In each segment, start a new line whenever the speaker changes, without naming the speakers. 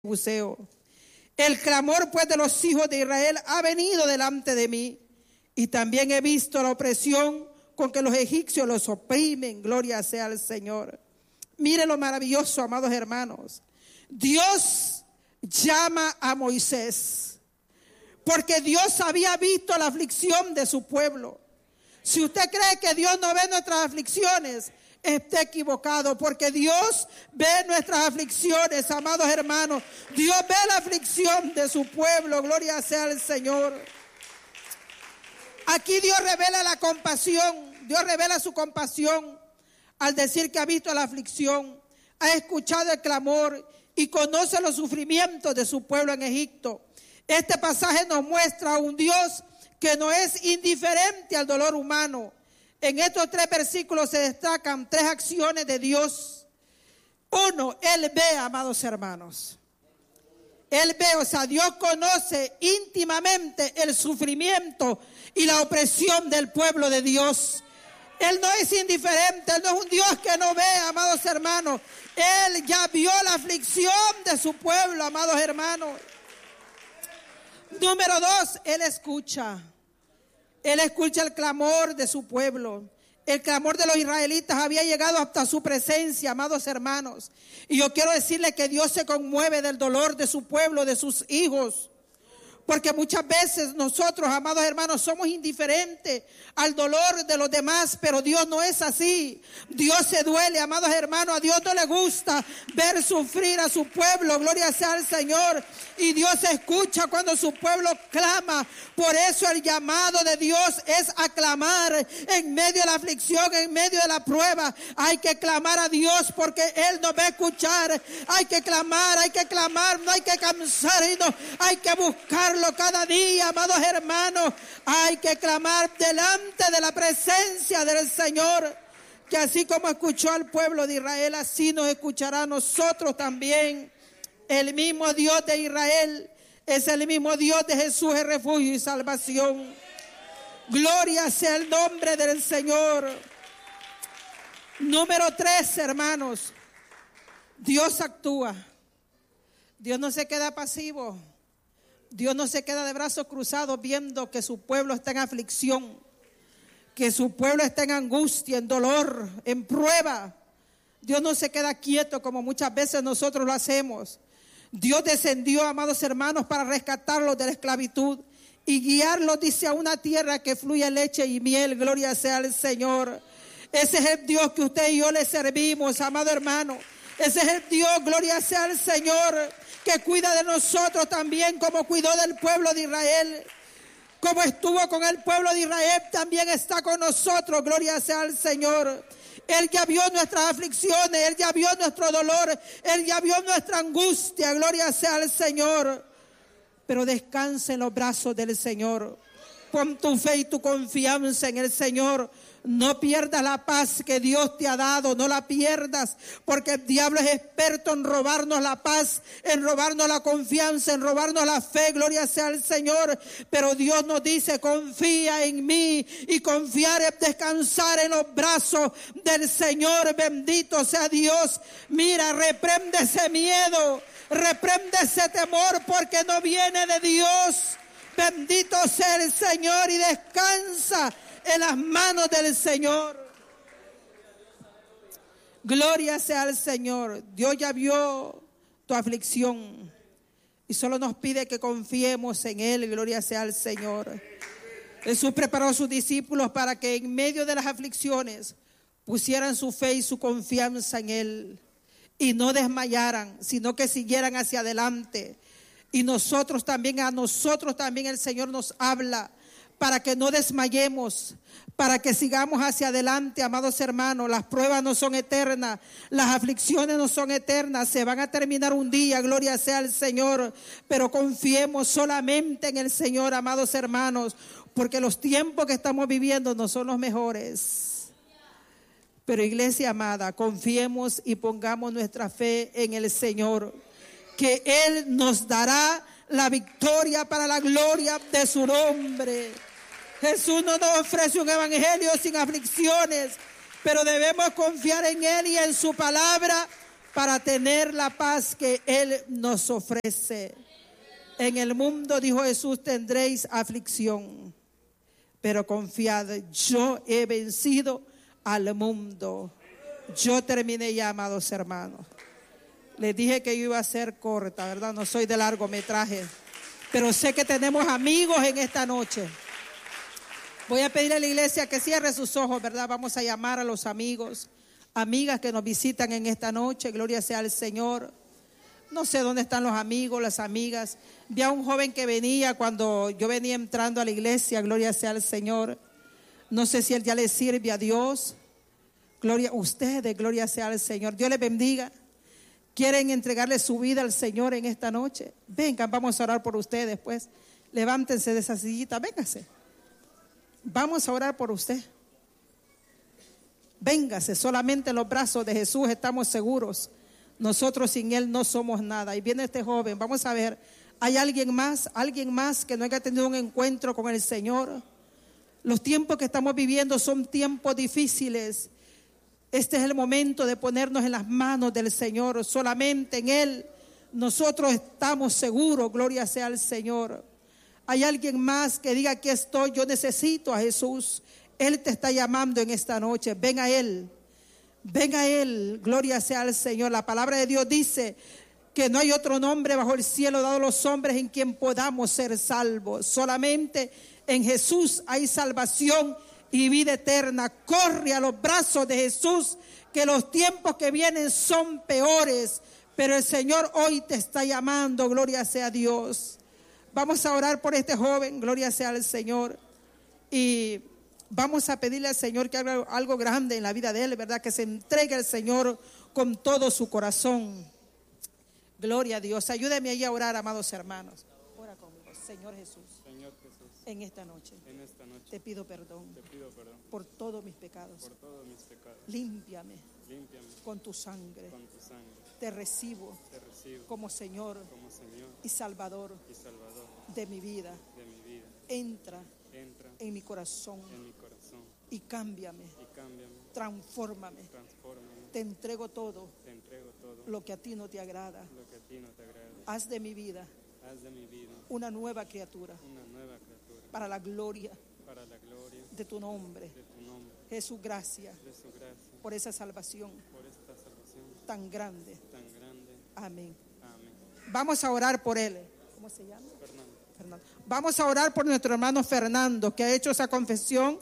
buceo. El clamor pues de los hijos de Israel ha venido delante de mí, y también he visto la opresión con que los egipcios los oprimen. Gloria sea al Señor. Mire lo maravilloso, amados hermanos. Dios llama a Moisés porque Dios había visto la aflicción de su pueblo. Si usted cree que Dios no ve nuestras aflicciones, está equivocado, porque Dios ve nuestras aflicciones, amados hermanos. Dios ve la aflicción de su pueblo. Gloria sea al Señor. Aquí Dios revela la compasión. Dios revela su compasión al decir que ha visto la aflicción, ha escuchado el clamor y conoce los sufrimientos de su pueblo en Egipto. Este pasaje nos muestra a un Dios que no es indiferente al dolor humano. En estos 3 versículos se destacan 3 acciones de Dios. 1, Él ve, amados hermanos. Él ve, o sea, Dios conoce íntimamente el sufrimiento y la opresión del pueblo de Dios. Él no es indiferente, Él no es un Dios que no ve, amados hermanos. Él ya vio la aflicción de su pueblo, amados hermanos. Número 2, Él escucha. Él escucha el clamor de su pueblo. El clamor de los israelitas había llegado hasta su presencia, amados hermanos. Y yo quiero decirle que Dios se conmueve del dolor de su pueblo, de sus hijos. Porque muchas veces nosotros, amados hermanos, somos indiferentes al dolor de los demás, pero Dios no es así. Dios se duele, amados hermanos. A Dios no le gusta ver sufrir a su pueblo. Gloria sea al Señor. Y Dios escucha cuando su pueblo clama. Por eso el llamado de Dios es a clamar en medio de la aflicción, en medio de la prueba. Hay que clamar a Dios porque Él nos va a escuchar. Hay que clamar, no hay que cansarnos, hay que buscarlo cada día, amados hermanos. Hay que clamar delante de la presencia del Señor, que así como escuchó al pueblo de Israel, así nos escuchará a nosotros también. El mismo Dios de Israel es el mismo Dios de Jesús, el refugio y salvación. Gloria sea el nombre del Señor. Número 3, hermanos. Dios actúa. Dios no se queda pasivo. Dios no se queda de brazos cruzados viendo que su pueblo está en aflicción, que su pueblo está en angustia, en dolor, en prueba. Dios no se queda quieto como muchas veces nosotros lo hacemos. Dios descendió, amados hermanos, para rescatarlos de la esclavitud y guiarlos, dice, a una tierra que fluye leche y miel. Gloria sea al Señor. Ese es el Dios que usted y yo le servimos, amado hermano. Ese es el Dios, gloria sea al Señor, que cuida de nosotros también como cuidó del pueblo de Israel. Como estuvo con el pueblo de Israel, también está con nosotros. Gloria sea al Señor. Él ya vio nuestras aflicciones, Él ya vio nuestro dolor, Él ya vio nuestra angustia. Gloria sea al Señor. Pero descansa en los brazos del Señor. Pon tu fe y tu confianza en el Señor. No pierdas la paz que Dios te ha dado, no la pierdas, porque el diablo es experto en robarnos la paz, en robarnos la confianza, en robarnos la fe. Gloria sea al Señor. Pero Dios nos dice: confía en mí, y confiar es descansar en los brazos del Señor. Bendito sea Dios. Mira, reprende ese miedo, reprende ese temor, porque no viene de Dios. Bendito sea el Señor, y descansa en las manos del Señor. Gloria sea al Señor. Dios ya vio tu aflicción y solo nos pide que confiemos en Él. Gloria sea al Señor. Jesús preparó a sus discípulos para que en medio de las aflicciones pusieran su fe y su confianza en Él y no desmayaran, sino que siguieran hacia adelante. Y nosotros también, a nosotros también el Señor nos habla para que no desmayemos, para que sigamos hacia adelante, amados hermanos. Las pruebas no son eternas, las aflicciones no son eternas, se van a terminar un día, gloria sea al Señor. Pero confiemos solamente en el Señor, amados hermanos, porque los tiempos que estamos viviendo no son los mejores. Pero, iglesia amada, confiemos y pongamos nuestra fe en el Señor, que Él nos dará la victoria para la gloria de su nombre. Jesús no nos ofrece un evangelio sin aflicciones, pero debemos confiar en Él y en su palabra para tener la paz que Él nos ofrece. En el mundo, dijo Jesús, tendréis aflicción, pero confiad, yo he vencido al mundo. Yo terminé ya, amados hermanos. Les dije que yo iba a ser corta, ¿verdad? No soy de largometraje, pero sé que tenemos amigos en esta noche. Voy a pedir a la iglesia que cierre sus ojos, ¿verdad? Vamos a llamar a los amigos, amigas que nos visitan en esta noche. Gloria sea al Señor. No sé dónde están los amigos, las amigas. Vi a un joven que venía cuando yo venía entrando a la iglesia. Gloria sea al Señor. No sé si él ya le sirve a Dios. Gloria a ustedes, gloria sea al Señor. Dios les bendiga. ¿Quieren entregarle su vida al Señor en esta noche? Vengan, vamos a orar por ustedes, pues. Levántense de esa sillita, véngase. Vamos a orar por usted. Véngase, solamente en los brazos de Jesús estamos seguros. Nosotros sin Él no somos nada. Y viene este joven, vamos a ver, ¿hay alguien más que no haya tenido un encuentro con el Señor? Los tiempos que estamos viviendo son tiempos difíciles. Este es el momento de ponernos en las manos del Señor. Solamente en Él nosotros estamos seguros, gloria sea al Señor. ¿Hay alguien más que diga, aquí estoy, yo necesito a Jesús? Él te está llamando en esta noche, ven a Él. Ven a Él, gloria sea al Señor. La palabra de Dios dice que no hay otro nombre bajo el cielo dado a los hombres en quien podamos ser salvos. Solamente en Jesús hay salvación y vida eterna. Corre a los brazos de Jesús, que los tiempos que vienen son peores, pero el Señor hoy te está llamando, gloria sea a Dios. Vamos a orar por este joven, gloria sea al Señor, y vamos a pedirle al Señor que haga algo grande en la vida de él, ¿verdad? Que se entregue al Señor con todo su corazón. Gloria a Dios. Ayúdeme ahí a orar, amados hermanos. Ora conmigo. Señor Jesús, en esta noche te pido perdón por todos mis pecados. Límpiame con tu sangre. Te recibo como Señor y Salvador de mi vida. Entra en mi corazón y cámbiame, transfórmame. Te entrego todo lo que a ti no te agrada. Haz de mi vida una nueva criatura para la gloria de tu nombre. Jesús, gracias por esa salvación tan grande. Amén. Vamos a orar por él. ¿Cómo se llama? Fernando. Vamos a orar por nuestro hermano Fernando, que ha hecho esa confesión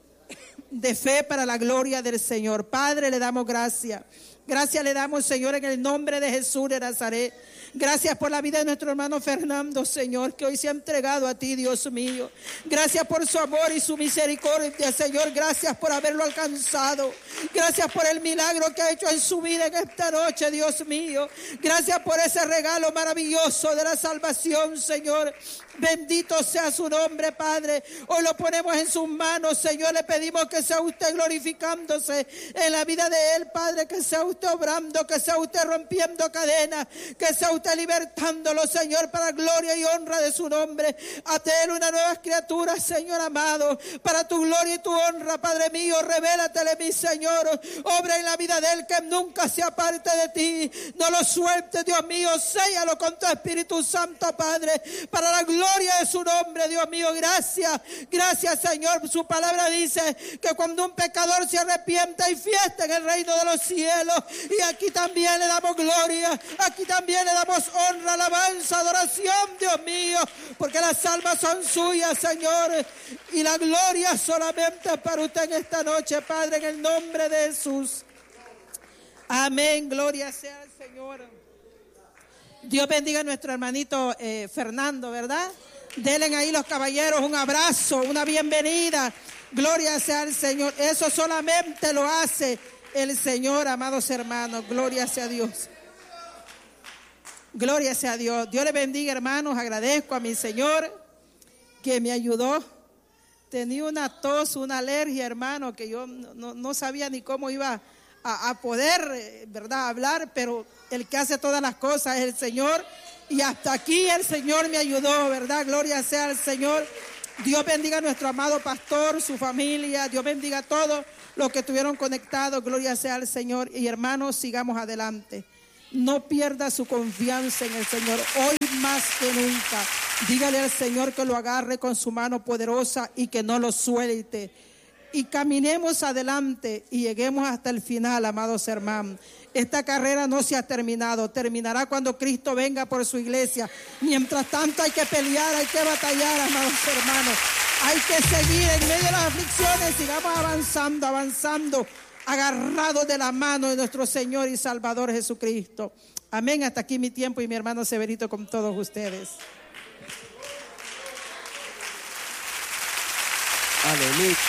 de fe para la gloria del Señor. Padre, le damos gracias. Gracias le damos, Señor, en el nombre de Jesús de Nazaret. Gracias por la vida de nuestro hermano Fernando, Señor, que hoy se ha entregado a ti, Dios mío. Gracias por su amor y su misericordia, Señor. Gracias por haberlo alcanzado. Gracias por el milagro que ha hecho en su vida en esta noche, Dios mío. Gracias por ese regalo maravilloso de la salvación, Señor. Bendito sea su nombre, Padre. Hoy lo ponemos en sus manos, Señor. Le pedimos que sea usted glorificándose en la vida de él, Padre. Que sea usted obrando, que sea usted rompiendo cadenas, que sea usted libertándolo, Señor, para gloria y honra de su nombre. Hazte él una nueva criatura, Señor amado, para tu gloria y tu honra, Padre mío. Revélatele, mi Señor. Obra en la vida de él, que nunca se aparte de ti. No lo sueltes, Dios mío. Séllalo con tu Espíritu Santo, Padre, para la gloria de su nombre, Dios mío. Gracias, gracias, Señor. Su palabra dice que cuando un pecador se arrepiente hay fiesta en el reino de los cielos, y aquí también le damos gloria, aquí también le damos honra, alabanza, adoración, Dios mío, porque las almas son suyas, Señor, y la gloria solamente para usted en esta noche, Padre, en el nombre de Jesús. Amén, gloria sea al Señor. Dios bendiga a nuestro hermanito Fernando, ¿verdad? Denle ahí los caballeros un abrazo, una bienvenida. Gloria sea al Señor. Eso solamente lo hace el Señor, amados hermanos. Gloria sea a Dios. Gloria sea a Dios. Dios les bendiga, hermanos. Agradezco a mi Señor que me ayudó. Tenía una tos, una alergia, hermano, que yo no sabía ni cómo iba a poder, ¿verdad?, hablar, pero el que hace todas las cosas es el Señor, y hasta aquí el Señor me ayudó, ¿verdad? Gloria sea al Señor. Dios bendiga a nuestro amado pastor, su familia. Dios bendiga a todos los que estuvieron conectados. Gloria sea al Señor. Y hermanos, sigamos adelante. No pierda su confianza en el Señor, hoy más que nunca. Dígale al Señor que lo agarre con su mano poderosa y que no lo suelte. Y caminemos adelante y lleguemos hasta el final, amados hermanos. Esta carrera no se ha terminado, terminará cuando Cristo venga por su iglesia. Mientras tanto hay que pelear, hay que batallar, amados hermanos. Hay que seguir en medio de las aflicciones, sigamos avanzando, agarrados de la mano de nuestro Señor y Salvador Jesucristo. Amén. Hasta aquí mi tiempo y mi hermano Severito con todos ustedes.
Aleluya.